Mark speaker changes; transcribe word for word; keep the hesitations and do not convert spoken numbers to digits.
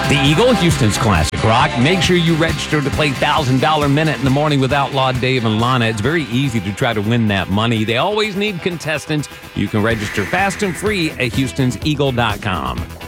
Speaker 1: The Eagle, Houston's classic rock. Make sure you register to play one thousand dollars Minute in the Morning with Outlaw Dave and Lana. It's very easy to try to win that money. They always need contestants. You can register fast and free at houstons eagle dot com.